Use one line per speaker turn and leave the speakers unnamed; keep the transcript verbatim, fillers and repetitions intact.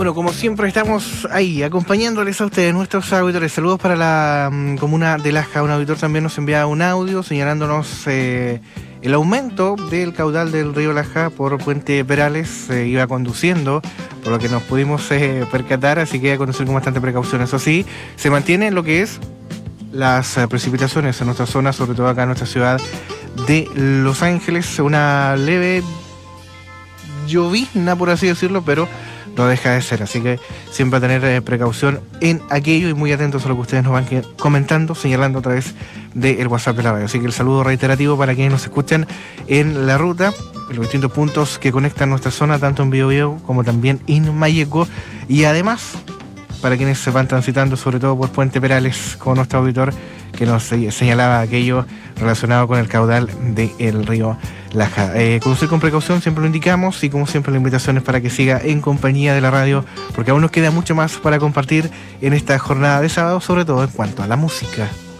Bueno, como siempre estamos ahí acompañándoles a ustedes, nuestros auditores. Saludos para la um, comuna de Laja. Un auditor también nos envía un audio señalándonos eh, el aumento del caudal del río Laja por Puente Perales. Eh, iba conduciendo, por lo que nos pudimos eh, percatar, así que hay que conducir con bastante precaución. Eso sí, se mantiene lo que es las eh, precipitaciones en nuestra zona, sobre todo acá en nuestra ciudad de Los Ángeles. Una leve llovizna, por así decirlo, pero no deja de ser, así que siempre a tener eh, precaución en aquello y muy atentos a lo que ustedes nos van comentando, señalando a través del WhatsApp de la radio. Así que el saludo reiterativo para quienes nos escuchan en la ruta, en los distintos puntos que conectan nuestra zona, tanto en Biobío como también en Mayeco, y además para quienes se van transitando, sobre todo por Puente Perales, con nuestro auditor que nos señalaba aquello relacionado con el caudal del río Laja. Eh, conducir con precaución, siempre lo indicamos, y como siempre la invitación es para que siga en compañía de la radio, porque aún nos queda mucho más para compartir en esta jornada de sábado, sobre todo en cuanto a la música.